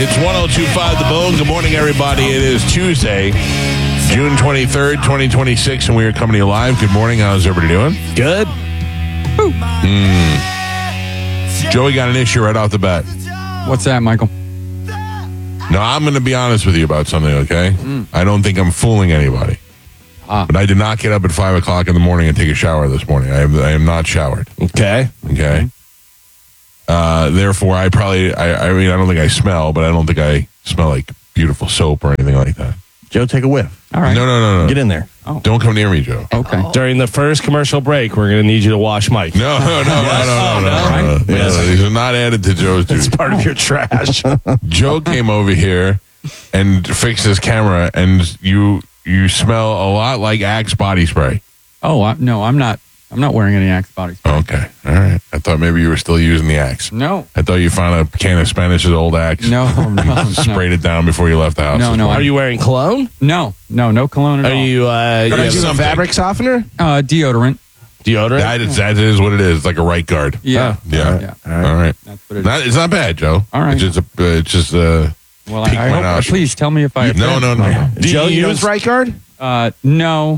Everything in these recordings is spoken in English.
It's 102.5 The Bone. Good morning, everybody. It is Tuesday, June 23rd, 2026, and we are coming to you live. Good morning. How's everybody doing? Good. Joey got an issue right off the bat. What's that, Michael? No, I'm going to be honest with you about something, okay? I don't think I'm fooling anybody. But I did not get up at 5 o'clock in the morning and take a shower this morning. I am not showered. Okay. Okay? Therefore, I mean, I don't think I smell, but I don't think I smell like beautiful soap or anything like that. Joe, take a whiff. All right. No. Get in there. Don't come near me, Joe. Okay. During the first commercial break, we're going to need you to wash Mike. No. Right? These are not added to Joe's duty. It's part of your trash. Joe came over here and fixed his camera, and you smell a lot like Axe body spray. Oh, no, I'm not wearing any Axe body spray. Okay. All right. I thought maybe you were still using the Axe. No. I thought you found a can of Spanish's old Axe. No. Sprayed it down before you left the house. No. Are you wearing cologne? No cologne at Are all. you Try using a something. fabric softener? Deodorant. Deodorant? That is what it is. It's like a right guard. Yeah. Yeah. Yeah. All right. That's what it is. It's not bad, Joe. All right. It's just Well, pique I my hope, nostrils. please tell me if I No. Do Joe, you use right guard? No.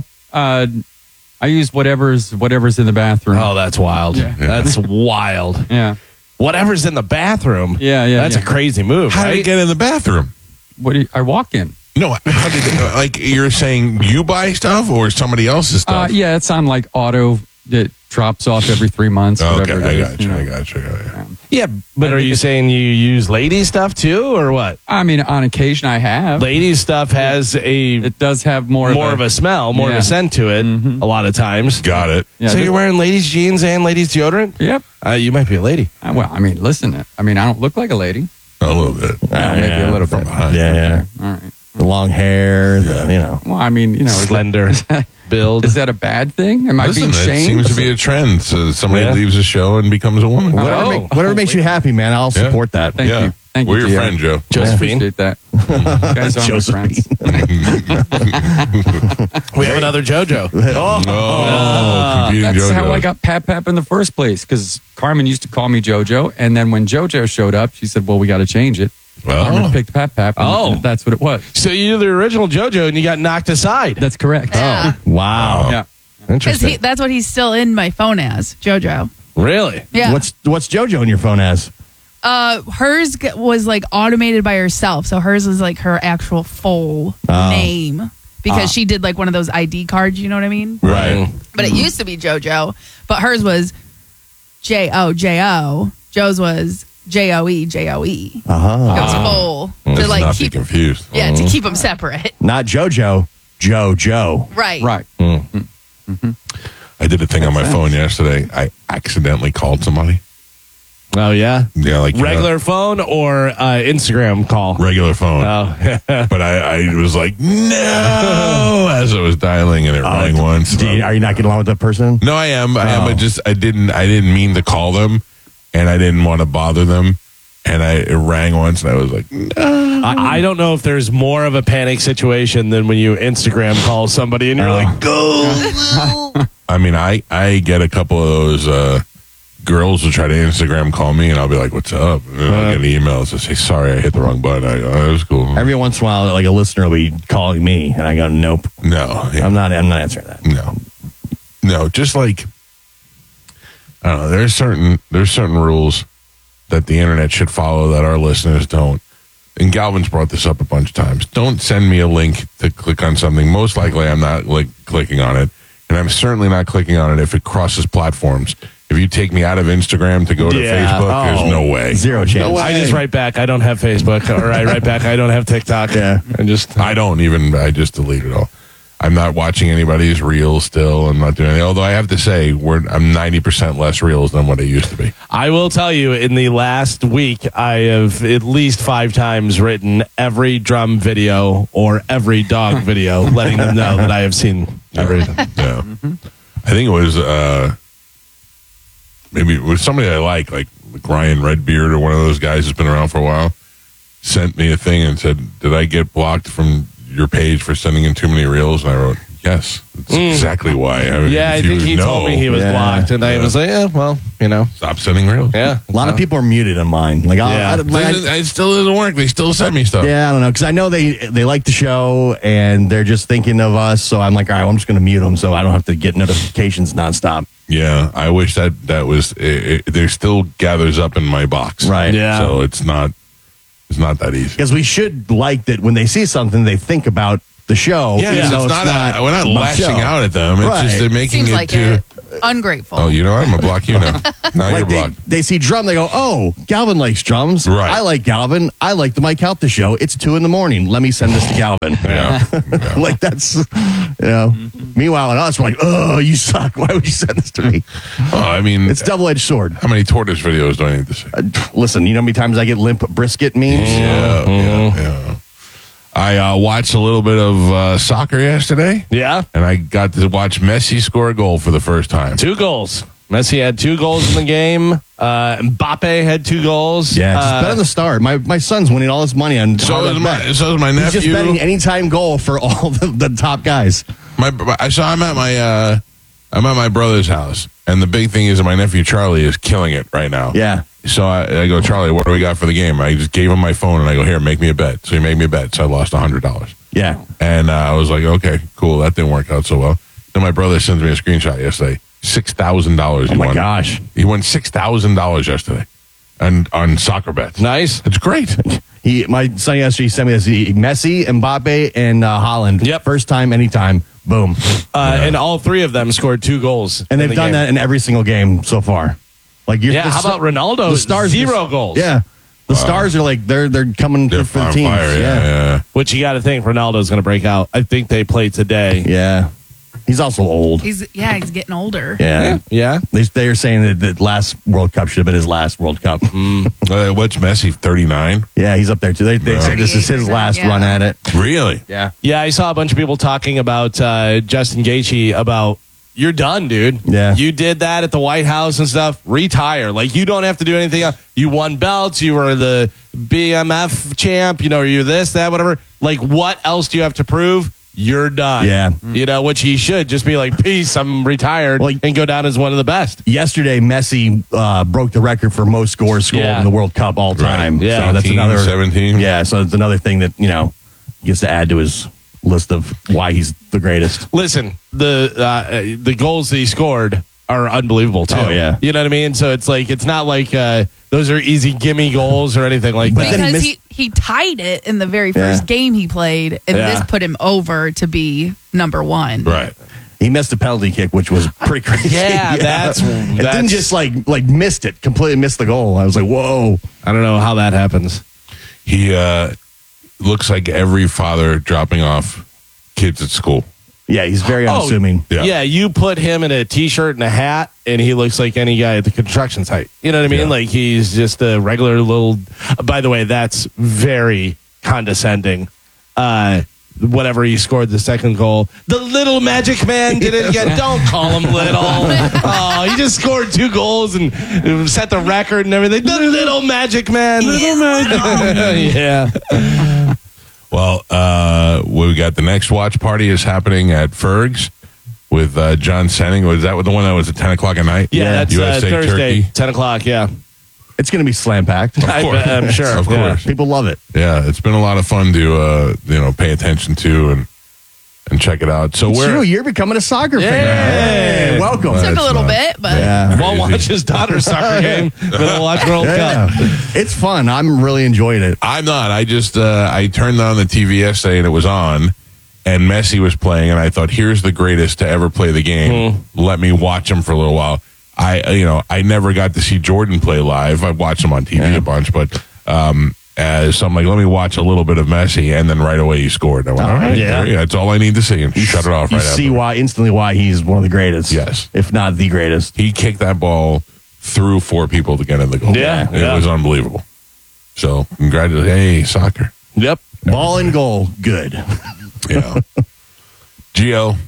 I use whatever's in the bathroom. Oh, that's wild. Yeah. That's wild. Yeah. Whatever's in the bathroom. Yeah. That's a crazy move, How did right? it get in the bathroom? I walk in. No, how did like you're saying you buy stuff or somebody else's stuff? Yeah, it's on like auto. It drops off every 3 months. Okay, Whatever it is, I got you. Yeah, but are you saying you use ladies' stuff too, or what? I mean, on occasion I have. Ladies' stuff has It does have more of a smell, more of Yeah. a scent to it a lot of times. Got it. Yeah, So you're wearing ladies' jeans and ladies' deodorant? Yep. You might be a lady. Well, I mean, listen. I mean, I don't look like a lady. A little bit. Maybe a little bit. Yeah. All right. The long hair, the, Well, I mean, slender build. Is that a bad thing? Am I Listen, being it shamed? seems to be a trend. So somebody Yeah. leaves a show and becomes a woman. Whatever makes you happy, man. I'll support that. Thank you. Thank We're you, your Gio. friend, Joe. I Josephine. appreciate that. You guys are my friends. We have another JoJo. Competing That's JoJos. how I got Pap in the first place, because Carmen used to call me JoJo, and then when JoJo showed up, she said, well, we got to change it. Carmen Well, picked Pap, and Oh. that's what it was. So you're the original JoJo and you got knocked aside. That's correct. Yeah. Wow. Yeah. Interesting. That's what he's still in my phone as, JoJo. Really? Yeah. What's JoJo in your phone as? Hers was like automated by herself. So hers was like her actual full name because she did like one of those ID cards, you know what I mean? right. But it used to be JoJo, but hers was JoJo. Joe's was JoE. It was full to Let's like not be keep confused. to keep them separate. Not JoJo, JoJo. Right. Right. I did a thing on my phone yesterday. I accidentally called somebody. Oh, yeah? Yeah, like Regular phone or Instagram call? regular phone. Oh, But I was like, no, as I was dialing, and it rang once. Are you not getting along with that person? No, I am. But just I didn't mean to call them, and I didn't want to bother them, and it rang once, and I was like, no. I don't know if there's more of a panic situation than when you Instagram call somebody and you're like, go. I mean, I get a couple of those girls who try to Instagram call me, and I'll be like, what's up? And then I'll get an email that say, sorry, I hit the wrong button. I go, oh, that was cool. Every once in a while, like a listener will be calling me, and I go, nope, No, yeah. I'm not answering that. No, just like, I don't know, there's certain rules that the internet should follow that our listeners don't. And Galvin's brought this up a bunch of times. Don't send me a link to click on something. Most likely I'm not clicking on it. And I'm certainly not clicking on it if it crosses platforms. If you take me out of Instagram to go to Facebook, there's no way. Zero chance. I just write back, I don't have Facebook. Or I write back, I don't have TikTok. Yeah. And just, I just delete it all. I'm not watching anybody's reels still. I'm not doing anything. Although I have to say, I'm 90% less reels than what I used to be. I will tell you, in the last week, I have at least 5 times written every drum video or every dog video, letting them know that I have seen everything. Yeah. I think it was maybe it was somebody I like Ryan Redbeard or one of those guys who's been around for a while, sent me a thing and said, did I get blocked from your page for sending in too many reels? And I wrote, Yes, that's exactly why. I mean, Yeah, I if you think he know, told me he was Yeah. blocked, and I was like, yeah, well, Stop sending reels. yeah. A lot of people are muted on mine. Like, Yeah. It still doesn't work. They still send me stuff. yeah, I don't know, because I know they like the show and they're just thinking of us. So I'm like, all right, well, I'm just going to mute them so I don't have to get notifications nonstop. Yeah, I wish that was. There still gathers up in my box. Right. Yeah. So it's not that easy. Because we should like that when they see something, they think about the show. Yeah, even though it's not. We're not my lashing show. out at them. It's Right. just they're making Seems it like too. it. Ungrateful. Oh, you know what? I'm gonna block you now. Now you're Like blocked. they see drum, they go, oh, Galvin likes drums. Right. I like Galvin. I like the Mike Calta show. It's 2 a.m. Let me send this to Galvin. Yeah. Like that's, meanwhile, in us, we're like, oh, you suck. Why would you send this to me? Oh, I mean, It's double-edged sword. how many tortoise videos do I need to see? Listen, you know how many times I get limp brisket memes? Yeah. I watched a little bit of soccer yesterday, Yeah. and I got to watch Messi score a goal for the first time. 2 goals. Messi had 2 goals in the game. Mbappe had 2 goals. Yeah, just bet on the start. My son's winning all his money on So hard is bet. my He's just betting nephew. anytime goal for all the top guys. I'm at my brother's house, and the big thing is that my nephew Charlie is killing it right now. Yeah. So I go, Charlie, what do we got for the game? I just gave him my phone, and I go, here, make me a bet. So he made me a bet. So I lost $100. Yeah. And I was like, okay, cool. That didn't work out so well. Then my brother sends me a screenshot yesterday. $6,000 he Oh my won. gosh. He won $6,000 yesterday on soccer bets. Nice. It's great. My son yesterday sent me this. Messi, Mbappe, and Holland. Yep. First time, anytime. Boom. And all 3 of them scored 2 goals. And in they've the done game. that in every single game so far. Like Yeah, how about Ronaldo? The Stars 0 goals. Yeah. The Stars are like they're coming They're for the on teams. fire. Yeah. Which you got to think Ronaldo's going to break out. I think they play today. Yeah. He's also old. He's getting older. Yeah. Yeah. They're saying that last World Cup should have been his last World Cup. What's Messi, 39? Yeah, he's up there too. They say this is his 38%, last yeah. run at it. Really? Yeah. Yeah, I saw a bunch of people talking about Justin Gaethje about you're done, dude. Yeah. You did that at the White House and stuff. Retire. Like, you don't have to do anything else. You won belts. You were the BMF champ. You're this, that, whatever. Like, what else do you have to prove? You're done. Yeah. Which he should just be like, peace, I'm retired, Well, and go down as one of the best. Yesterday, Messi broke the record for most scores scored Yeah. in the World Cup all time. Right. Yeah. So that's 18, another 17. Yeah, so it's another thing that he gets to add to his list of why he's the greatest. Listen, the goals that he scored are unbelievable, too. Oh, yeah. You know what I mean? So it's like, it's not like those are easy gimme goals or anything like But that. then Because he he tied it in the very first Yeah. game he played, and Yeah. this put him over to be number 1. Right. He missed a penalty kick, which was pretty crazy. Yeah, It that's- didn't just like missed it, completely missed the goal. I was like, whoa. I don't know how that happens. He looks like every father dropping off kids at school. Yeah, he's very unassuming. Yeah. Yeah, you put him in a t-shirt and a hat, and he looks like any guy at the construction site. You know what I mean? Yeah. Like, he's just a regular little. By the way, that's very condescending. Whenever he scored the second goal, the little magic man did it again. Don't call him little. Oh, he just scored 2 goals and set the record and everything. The little magic man. Little magic. Yeah. Well, we got the next watch party is happening at Ferg's with John Senning. Was that the one that was at 10 o'clock at night? Yeah, that's USA Thursday, Turkey. 10 o'clock. Yeah. It's going to be slam packed. Of course. I'm sure. Of Yeah. course. People love it. Yeah, it's been a lot of fun to pay attention to and check it out. So You're becoming a soccer fan. Yay. Hey, welcome. Well, Took a That's little not- bit, but Yeah. Won't watch his daughter's soccer game, but he'll watch World Yeah. Cup. It's fun. I'm really enjoying it. I'm not. I just I turned on the TV yesterday and it was on, and Messi was playing, and I thought, here's the greatest to ever play the game. Let me watch him for a little while. I never got to see Jordan play live. I watched him on TV a bunch, but so I'm like, let me watch a little bit of Messi, and then right away he scored. I went, all right, Yeah. that's all I need to see, and shut it off You right see after. instantly why he's one of the greatest. Yes. If not the greatest. He kicked that ball through 4 people to get in the goal. Yeah, It yeah. was unbelievable. So congratulations. Hey, soccer. Yep. Ball and goal, good. Yeah. Gio,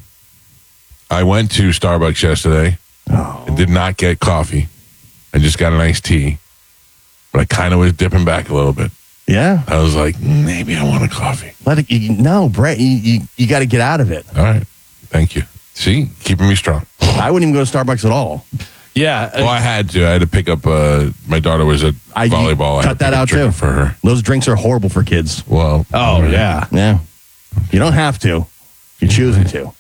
I went to Starbucks yesterday. I did not get coffee. I just got an iced tea. But I kind of was dipping back a little bit. Yeah. I was like, maybe I want a coffee. No, Brett, you got to get out of it. All right. Thank you. See, keeping me strong. I wouldn't even go to Starbucks at all. Yeah. Well, I had to pick up. My daughter was at volleyball. I had cut to that pick up out drinking too for her. Those drinks are horrible for kids. Well, Oh, yeah. Yeah, you don't have to. If you're choosing to.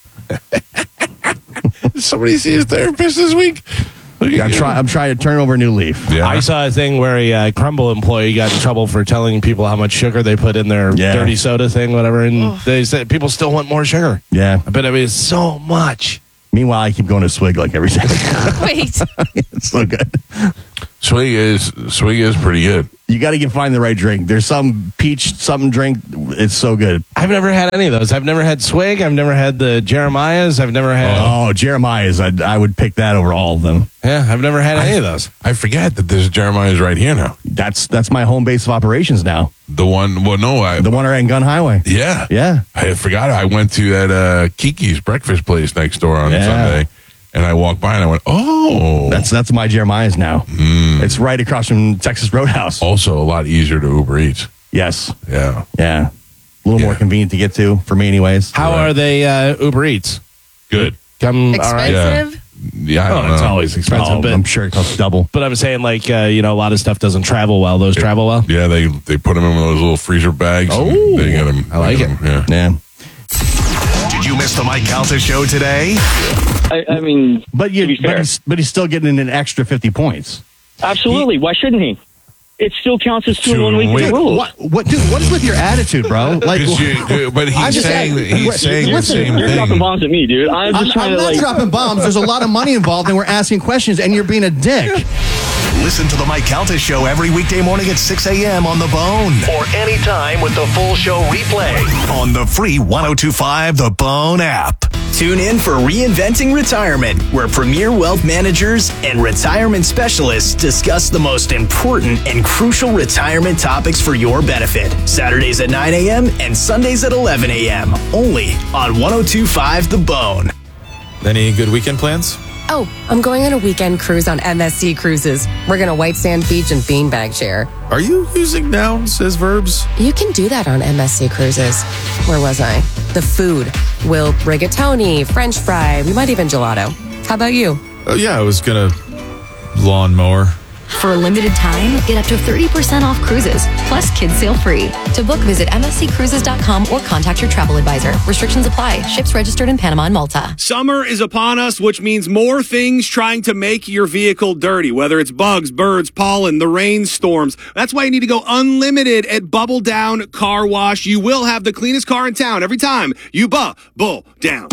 somebody see his therapist this week. Yeah, I'm trying to turn over a new leaf. Yeah. I saw a thing where a Crumble employee got in trouble for telling people how much sugar they put in their dirty soda thing, whatever. And they said people still want more sugar. Yeah. But I mean, it's so much. Meanwhile, I keep going to Swig like every day. Wait. It's so good. Swig is pretty good. You got to find the right drink. There's some peach something drink. It's so good. I've never had any of those. I've never had Swig. I've never had the Jeremiah's. I've never had. Oh, Jeremiah's. I would pick that over all of them. Yeah, I've never had any of those. I forget that there's Jeremiah's right here now. That's my home base of operations now. The one. Well, no, The one right in Gun Highway. Yeah. Yeah. I forgot. I went to that Kiki's breakfast place next door on Sunday, and I walked by and I went, "Oh, That's my Jeremiah's now. It's right across from Texas Roadhouse. also a lot easier to Uber Eats." Yes. Yeah. Yeah. A little more convenient to get to for me, anyways. How are they Uber Eats? Good. Come all right. Expensive? Yeah. I don't know. It's always expensive, Oh, but I'm sure it costs double. But I'm saying, like, a lot of stuff doesn't travel well. Those travel well. Yeah, they put them in those little freezer bags. Oh, and they get them. I like it. Yeah. Yeah. Did you miss the Mike Calta show today? I mean, But to be fair. he's still getting an extra 50 points. Absolutely. Why shouldn't he? It still counts as 2 in 1 week Wait, rules. What is with your attitude, bro? Like, But I'm he's just saying saying- he's saying the Listen, same you're dropping thing. bombs at me, dude. I'm just trying I'm to not dropping bombs. There's a lot of money involved, and we're asking questions, and you're being a dick. Listen to the Mike Calta show every weekday morning at 6 a.m. on The Bone. Or anytime with the full show replay on the free 102.5 The Bone app. Tune in for Reinventing Retirement, where premier wealth managers and retirement specialists discuss the most important and crucial retirement topics for your benefit. Saturdays at 9 a.m. and Sundays at 11 a.m. Only on 102.5 The Bone. Any good weekend plans? Oh, I'm going on a weekend cruise on MSC Cruises. We're going to White Sand Beach and Beanbag Share. Are you using nouns as verbs? You can do that on MSC Cruises. Where was I? The food. We'll rigatoni, French fry, we might even gelato. How about you? Oh, yeah, I was gonna lawnmower. For a limited time, get up to 30% off cruises, plus kids sail free. To book, visit msccruises.com or contact your travel advisor. Restrictions apply. Ships registered in Panama and Malta. Summer is upon us, which means more things trying to make your vehicle dirty, whether it's bugs, birds, pollen, the rainstorms. That's why you need to go unlimited at Bubble Down Car Wash. You will have the cleanest car in town every time you bubble down.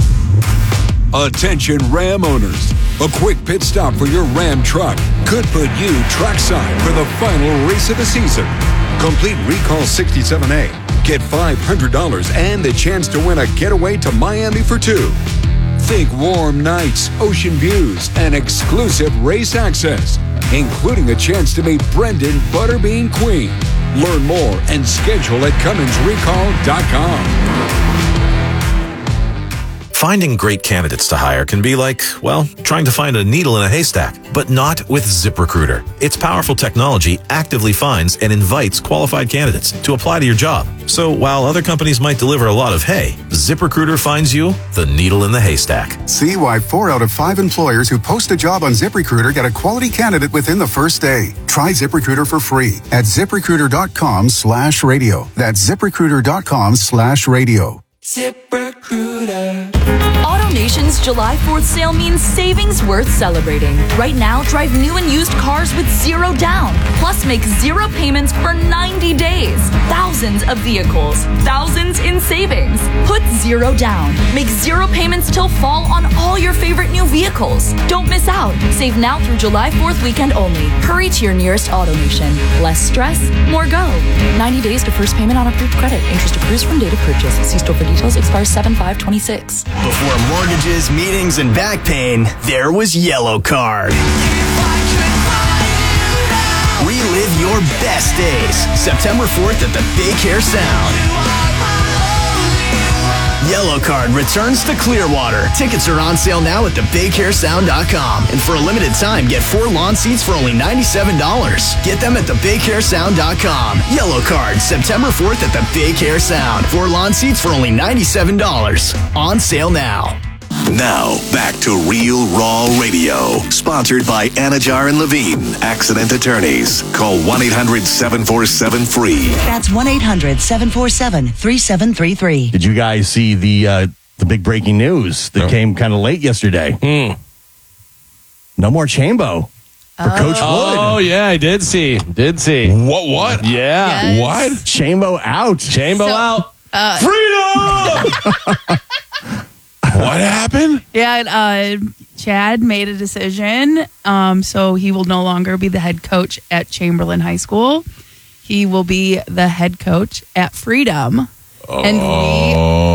Attention Ram owners. A quick pit stop for your Ram truck could put you trackside for the final race of the season. Complete Recall 67A. Get $500 and the chance to win a getaway to Miami for 2. Think warm nights, ocean views, and exclusive race access, including a chance to meet Brendan Butterbean Queen. Learn more and schedule at CumminsRecall.com. Finding great candidates to hire can be like, well, trying to find a needle in a haystack, but not with ZipRecruiter. Its powerful technology actively finds and invites qualified candidates to apply to your job. So while other companies might deliver a lot of hay, ZipRecruiter finds you the needle in the haystack. See why 4 out of 5 employers who post a job on ZipRecruiter get a quality candidate within the first day. Try ZipRecruiter for free at ZipRecruiter.com/radio. That's ZipRecruiter.com/radio. ZipRecruiter. AutoNation's July 4th sale means savings worth celebrating. Right now, drive new and used cars with 0 down. Plus, make 0 payments for 90 days. Thousands of vehicles. Thousands in savings. Put 0 down. Make 0 payments till fall on all your favorite new vehicles. Don't miss out. Save now through July 4th weekend only. Hurry to your nearest AutoNation. Less stress, more go. 90 days to first payment on approved credit. Interest accrues from date of purchase. See store for details. Expires 7/5/26. Before mortgages, meetings, and back pain, there was Yellow Card. Relive your best days. September 4th at the Big Hair Sound. Yellow Card returns to Clearwater. Tickets are on sale now at thebighairsound.com. And for a limited time, get 4 lawn seats for only $97. Get them at thebighairsound.com. Yellow Card, September 4th at the Big Hair Sound. 4 lawn seats for only $97. On sale now. Now, back to Real Raw Radio. Sponsored by Anajar and Levine, Accident Attorneys. Call 1-800-747-FREE. That's 1-800-747-3733. Did you guys see the big breaking news that came kind of late yesterday? No more Chambo for Coach Wood. Oh, yeah, I did see. What? Yeah. Yes. What? Chambo out. Chambo out. Freedom! What happened? Yeah, Chad made a decision. So he will no longer be the head coach at Chamberlain High School. He will be the head coach at Freedom. And we